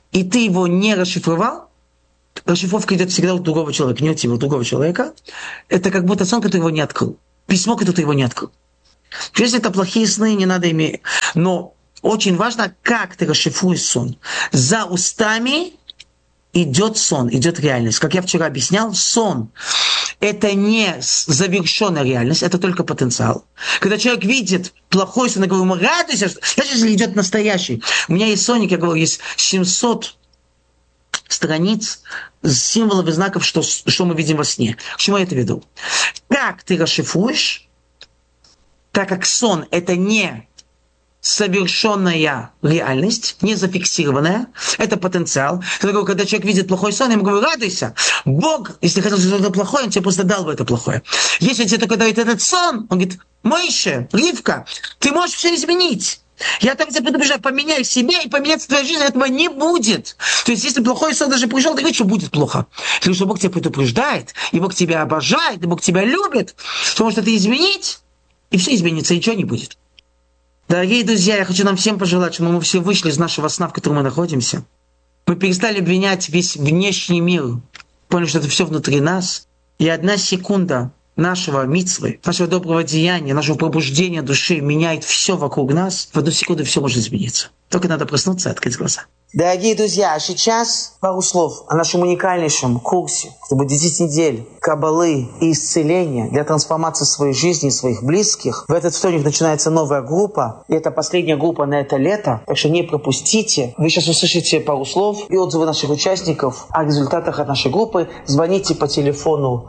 и ты его не расшифровал, расшифровка идет всегда у другого человека, не у тебя, у другого человека, это как будто сон, который его не открыл. Письмо, которое ты его не открыл. Если это плохие сны, не надо ими... Но очень важно, как ты расшифруешь сон. За устами идет сон, идет реальность. Как я вчера объяснял, сон – это не завершенная реальность, это только потенциал. Когда человек видит плохой сон, я говорю ему, радуйся, даже если идет настоящий. У меня есть соник, я говорю, есть 700 страниц символов и знаков, что мы видим во сне. К чему я это веду? Как ты расшифруешь, так как сон – это не совершенная реальность, не зафиксированная, это потенциал. Когда человек видит плохой сон, я ему говорю, радуйся. Бог, если хотел что-то плохое, он тебе просто дал бы это плохое. Если тебе только дает этот сон, он говорит, Моше, Ривка, ты можешь все изменить. Я так тебя предупреждаю, поменяй себя, и поменяться твоя жизнь, этого не будет. То есть, если плохой сон даже пришел, ты видишь, что будет плохо. Потому что Бог тебя предупреждает, и Бог тебя обожает, и Бог тебя любит, что может это изменить, и все изменится, и ничего не будет. Дорогие друзья, я хочу нам всем пожелать, чтобы мы все вышли из нашего сна, в котором мы находимся. Мы перестали обвинять весь внешний мир, поняли, что это все внутри нас, и 1 секунда нашего мицвы, нашего доброго деяния, нашего пробуждения души меняет все вокруг нас, в 1 секунду все может измениться. Только надо проснуться и открыть глаза. Дорогие друзья, а сейчас пару слов о нашем уникальнейшем курсе, что будет 10 недель каббалы и исцеления для трансформации своей жизни и своих близких. В этот вторник начинается новая группа, и это последняя группа на это лето, так что не пропустите. Вы сейчас услышите пару слов и отзывы наших участников о результатах от нашей группы. Звоните по телефону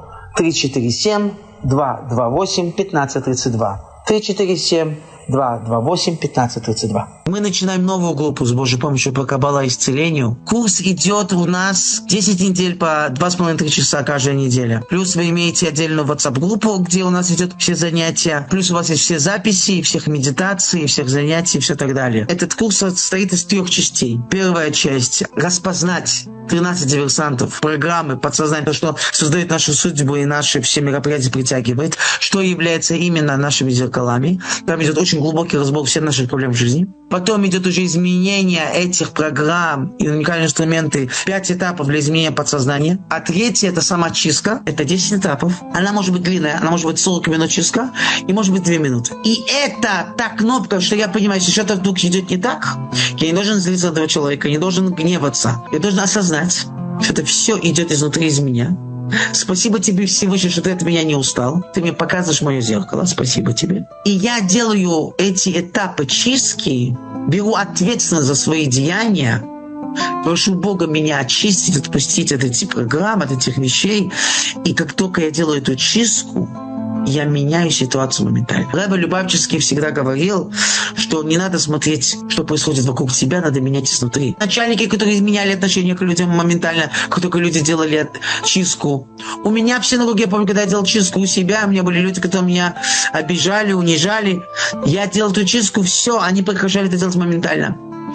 347-228-1532. 347-228-1532. Мы начинаем новую группу с Божьей помощью по Каббала и исцелению. Курс идет у нас 10 недель по 2,5-3 часа каждая неделя. Плюс вы имеете отдельную WhatsApp-группу, где у нас идет все занятия. Плюс у вас есть все записи, всех медитаций, всех занятий и все так далее. Этот курс состоит из 3 частей. Первая часть – распознать 13 диверсантов, программы, подсознание, что создает нашу судьбу и наши все мероприятия притягивает, что является именно нашими зеркалами. Там идет очень глубокий разбор всех наших проблем в жизни. Потом идет уже изменение этих программ и уникальные инструменты. 5 этапов для изменения подсознания. А 3 это самоочистка. Это 10 этапов. Она может быть длинная, она может быть 40 минут чистка и может быть 2 минуты. И это та кнопка, что я понимаю, если что-то вдруг идет не так, я не должен злиться на этого человека, не должен гневаться. Я должен осознать, что это все идет изнутри из меня. Спасибо тебе, Всевышний, что ты от меня не устал. Ты мне показываешь мое зеркало. Спасибо тебе. И я делаю эти этапы чистки, беру ответственность за свои деяния, прошу Бога меня очистить, отпустить от этих программ, от этих вещей. И как только я делаю эту чистку, я меняю ситуацию моментально. Ребе Любавческий всегда говорил, что не надо смотреть, что происходит вокруг тебя, надо менять изнутри. Начальники, которые меняли отношение к людям моментально, как только люди делали чистку. У меня в синагоге, я помню, когда я делал чистку у себя, у меня были люди, которые меня обижали, унижали. Я делал эту чистку, все, они прекращали это делать моментально.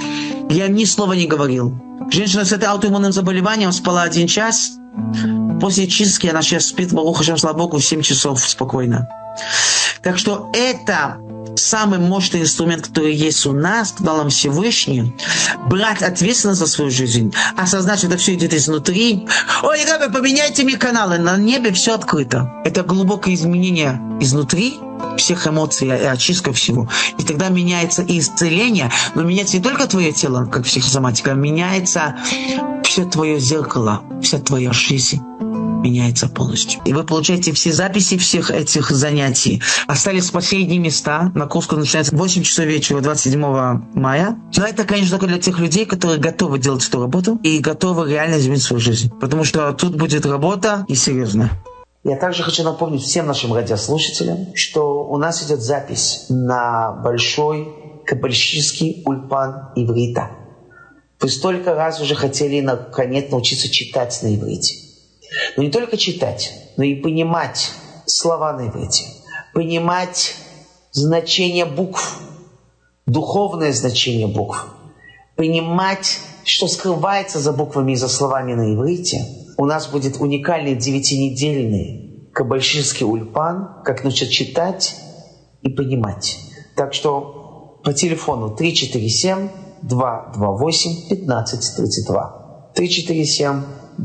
Я ни слова не говорил. Женщина с этой аутоиммунным заболеванием спала 1 час. После чистки она сейчас спит, Барух Ашем, слава Богу, 7 часов спокойно. Так что это самый мощный инструмент, который есть у нас, дал нам Всевышний, брать ответственность за свою жизнь, осознать, что это все идет изнутри. Ой, ребята, поменяйте мне каналы, на небе все открыто. Это глубокое изменение изнутри, всех эмоций, очистка всего. И тогда меняется и исцеление, но меняется не только твое тело, как психосоматика, меняется все твое зеркало, вся твоя жизнь меняется полностью. И вы получаете все записи всех этих занятий. Остались последние места. На курс начинается в 8 часов вечера 27 мая. Но это, конечно, только для тех людей, которые готовы делать эту работу и готовы реально изменить свою жизнь. Потому что тут будет работа и серьезно. Я также хочу напомнить всем нашим радиослушателям, что у нас идет запись на большой каббалистический ульпан иврита. Вы столько раз уже хотели наконец научиться читать на иврите. Но не только читать, но и понимать слова на иврите, понимать значение букв, духовное значение букв, понимать, что скрывается за буквами и за словами на иврите. У нас будет уникальный 9-недельный каббалистический ульпан, как научиться читать и понимать. Так что по телефону 347-228-1532. 228 15 32. 347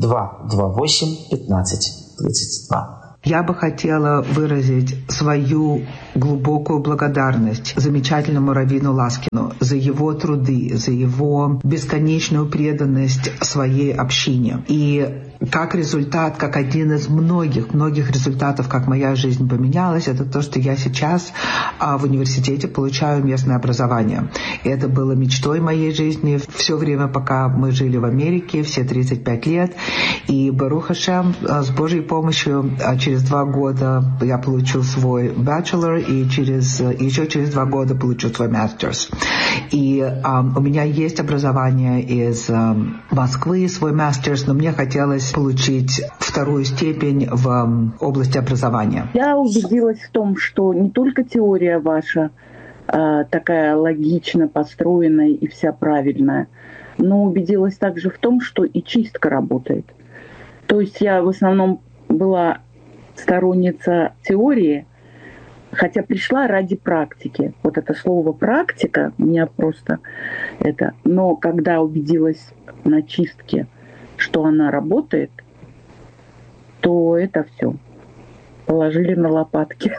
228 15 32. Я бы хотела выразить свою глубокую благодарность замечательному раввину Ласкину за его труды, за его бесконечную преданность своей общине. И как результат, как один из многих результатов, как моя жизнь поменялась, это то, что я сейчас в университете получаю местное образование. И это было мечтой моей жизни все время, пока мы жили в Америке, все 35 лет. И Барух Ашем, с Божьей помощью, через 2 года я получу свой bachelor, и еще через 2 года получу свой master's. И у меня есть образование из Москвы, свой master's, но мне хотелось получить 2-ю степень в области образования. Я убедилась в том, что не только теория ваша такая логично построенная и вся правильная, но убедилась также в том, что и чистка работает. То есть я в основном была сторонница теории, хотя пришла ради практики. Вот это слово «практика» меня просто это... Но когда убедилась на чистке, что она работает, то это все. Положили на лопатки.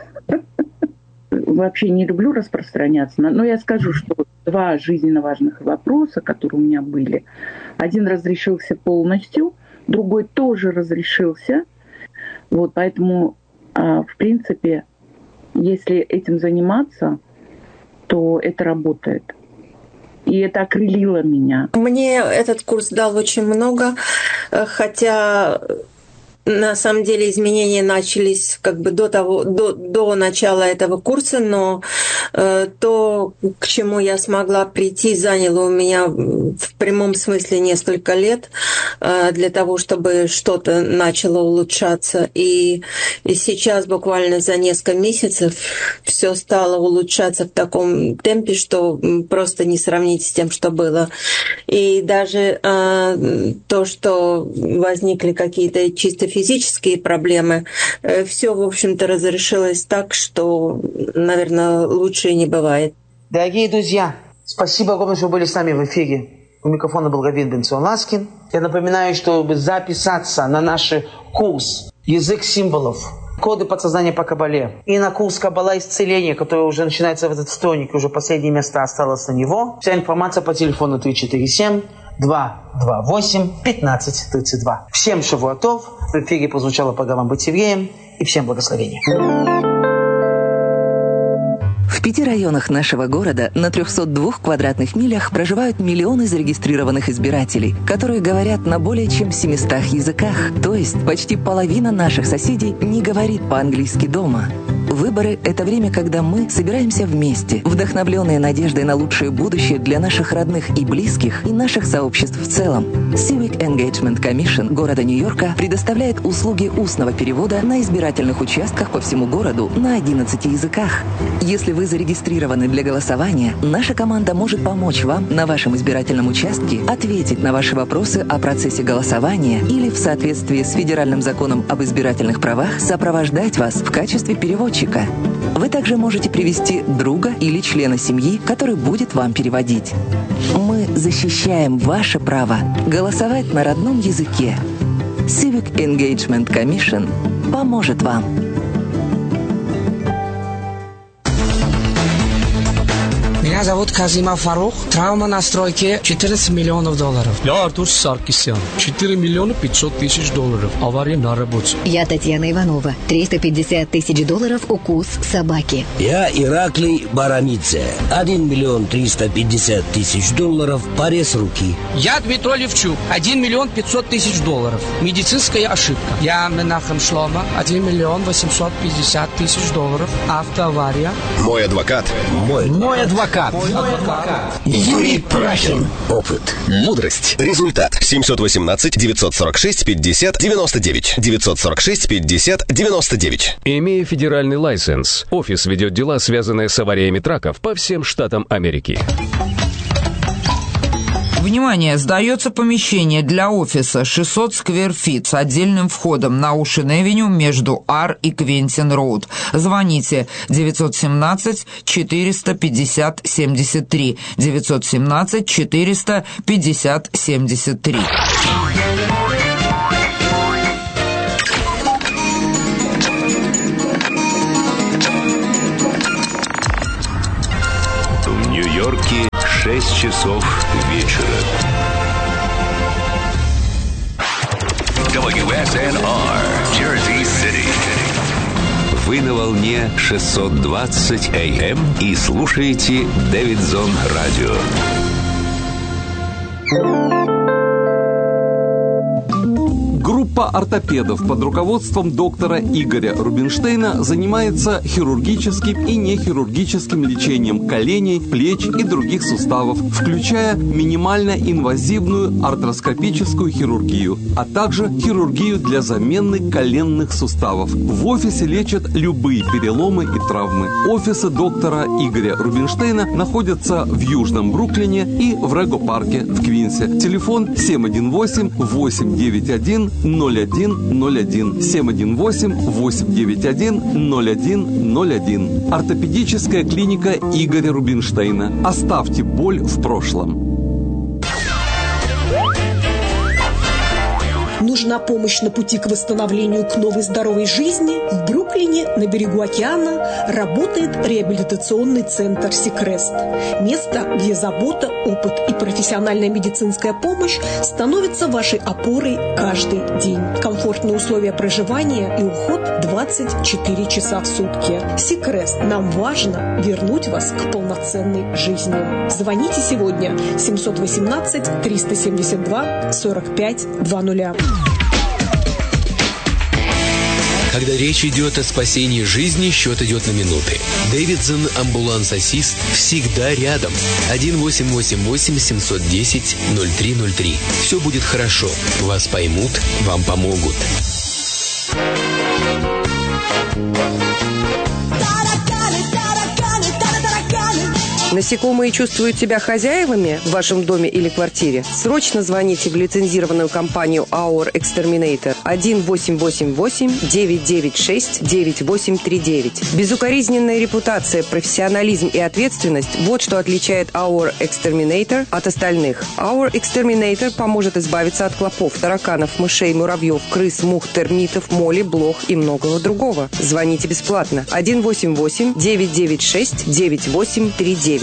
Вообще не люблю распространяться, но я скажу, что 2 жизненно важных вопроса, которые у меня были. Один разрешился полностью, другой тоже разрешился. Вот, поэтому, в принципе, если этим заниматься, то это работает. И это окрылило меня. Мне этот курс дал очень много, хотя на самом деле изменения начались как бы до начала этого курса, но то, к чему я смогла прийти, заняло у меня в прямом смысле несколько лет для того, чтобы что-то начало улучшаться. И сейчас буквально за несколько месяцев все стало улучшаться в таком темпе, что просто не сравнить с тем, что было. И даже то, что возникли какие-то чисто физические проблемы, все, в общем-то, разрешилось так, что, наверное, лучше и не бывает. Дорогие друзья, спасибо огромное, что вы были с нами в эфире. У микрофона был раввин Бенцион Ласкин. Я напоминаю, чтобы записаться на наш курс «Язык символов. Коды подсознания по Кабале» и на курс «Кабала исцеления», который уже начинается в этот вторник, уже последнее место осталось на него. Вся информация по телефону 347 228 15 32. Всем шавуатов. В эфире прозвучала программа «Быть евреем», и всем благословения. В 5 районах нашего города на 302 квадратных милях проживают миллионы зарегистрированных избирателей, которые говорят на более чем 700 языках. То есть почти половина наших соседей не говорит по-английски дома. Выборы – это время, когда мы собираемся вместе, вдохновленные надеждой на лучшее будущее для наших родных и близких и наших сообществ в целом. Civic Engagement Commission города Нью-Йорка предоставляет услуги устного перевода на избирательных участках по всему городу на 11 языках. Если вы зарегистрированы для голосования, наша команда может помочь вам на вашем избирательном участке, ответить на ваши вопросы о процессе голосования или в соответствии с федеральным законом об избирательных правах сопровождать вас в качестве переводчика. Вы также можете привести друга или члена семьи, который будет вам переводить. Мы защищаем ваше право голосовать на родном языке. Civic Engagement Commission поможет вам. Меня зовут Казима Фарух. Травма на стройке $14 миллионов. Я Артур Саркисян. $4 миллиона 500 тысяч. Авария на работе. Я Татьяна Иванова. $350 тысяч укус собаки. Я Ираклий Барамидзе. $1 миллион 350 тысяч. Порез руки. Я Дмитрий Левчук. $1 миллион 500 тысяч. Медицинская ошибка. Я Менахем Шлома. $1 миллион 850 тысяч. Автоавария. Мой адвокат. Мой адвокат. Юрий Прахин. Опыт. Мудрость. Результат. 718-946-50-99. 946-50-99. Имея федеральный лайсенс, офис ведет дела, связанные с авариями траков по всем штатам Америки. Внимание! Сдается помещение для офиса 600 сквер фит с отдельным входом на Оушен-Эвеню между Ар и Квентин-Роуд. Звоните 917-450-73. 917-450-73. В Нью-Йорке 6 часов вечера. WSNR, Jersey City. Вы на волне 620 AM и слушаете Дэвидсон Радио. Группа ортопедов под руководством доктора Игоря Рубинштейна занимается хирургическим и нехирургическим лечением коленей, плеч и других суставов, включая минимально-инвазивную артроскопическую хирургию, а также хирургию для замены коленных суставов. В офисе лечат любые переломы и травмы. Офисы доктора Игоря Рубинштейна находятся в Южном Бруклине и в Рего-парке в Квинсе. Телефон 718-891-0101. 718-891-0101. Ортопедическая клиника Игоря Рубинштейна. Оставьте боль в прошлом. Нужна помощь на пути к восстановлению к новой здоровой жизни? В Бруклине, на берегу океана, работает реабилитационный центр «Сикрест». Место, где забота, опыт и профессиональная медицинская помощь становятся вашей опорой каждый день. Комфортные условия проживания и уход 24 часа в сутки. «Сикрест». Нам важно вернуть вас к полноценной жизни. Звоните сегодня 718-372-4520. Когда речь идет о спасении жизни, счет идет на минуты. Дэвидсон Амбуланс-Ассист всегда рядом. 1-888-710-0303. Все будет хорошо. Вас поймут, вам помогут. Насекомые чувствуют себя хозяевами в вашем доме или квартире? Срочно звоните в лицензированную компанию Our Exterminator 1-888-996-9839. Безукоризненная репутация, профессионализм и ответственность – вот что отличает Our Exterminator от остальных. Our Exterminator поможет избавиться от клопов, тараканов, мышей, муравьев, крыс, мух, термитов, моли, блох и многого другого. Звоните бесплатно 1-888-996-9839.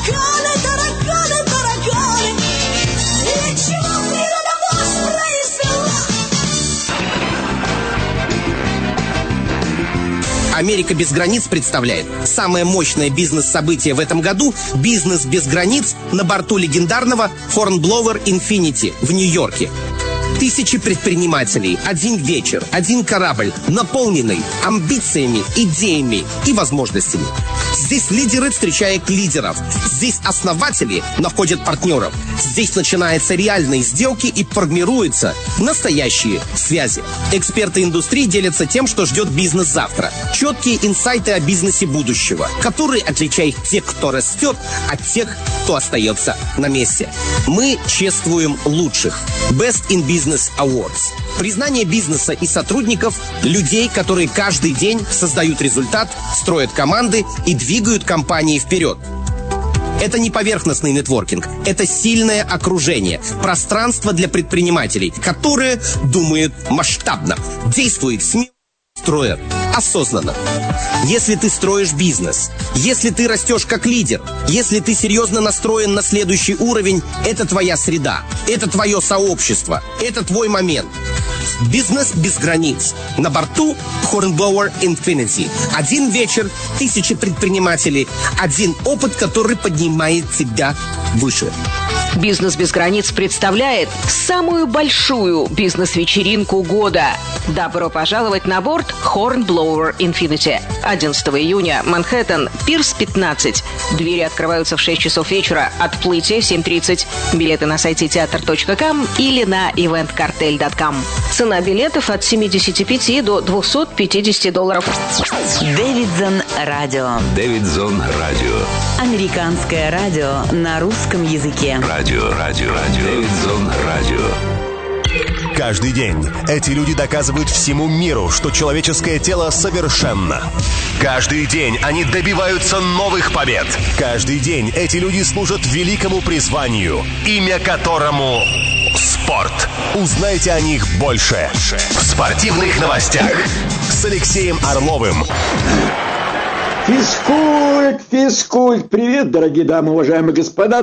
Америка без границ представляет самое мощное бизнес-событие в этом году – «Бизнес без границ» на борту легендарного Hornblower Infinity в Нью-Йорке. Тысячи предпринимателей, один вечер, один корабль, наполненный амбициями, идеями и возможностями. Здесь лидеры встречают лидеров. Здесь основатели находят партнеров. Здесь начинаются реальные сделки и формируются настоящие связи. Эксперты индустрии делятся тем, что ждет бизнес завтра. Четкие инсайты о бизнесе будущего, которые отличают тех, кто растет, от тех, кто остается на месте. Мы чествуем лучших. Best in Business Awards. Признание бизнеса и сотрудников, людей, которые каждый день создают результат, строят команды и двигают компании вперед. Это не поверхностный нетворкинг, это сильное окружение, пространство для предпринимателей, которые думают масштабно, действуют смело, строят осознанно. Если ты строишь бизнес, если ты растешь как лидер, если ты серьезно настроен на следующий уровень, это твоя среда, это твое сообщество, это твой момент. Бизнес без границ. На борту Hornblower Infinity. Один вечер, тысячи предпринимателей, один опыт, который поднимает тебя выше. «Бизнес без границ» представляет самую большую бизнес-вечеринку года. Добро пожаловать на борт Hornblower Infinity. 11 июня, Манхэттен, Пирс 15. Двери открываются в 6 часов вечера, отплытие в 7:30. Билеты на сайте teatr.com или на eventcartel.com. Цена билетов от $75 до $250. Дэвидсон Радио. Дэвидсон Радио. Американское радио на русском языке. радио. Дэвидзон радио. Каждый день эти люди доказывают всему миру, что человеческое тело совершенно. Каждый день они добиваются новых побед. Каждый день эти люди служат великому призванию, имя которому спорт. Узнайте о них больше в спортивных новостях с Алексеем Орловым. Физкульт! Привет, дорогие дамы, уважаемые господа.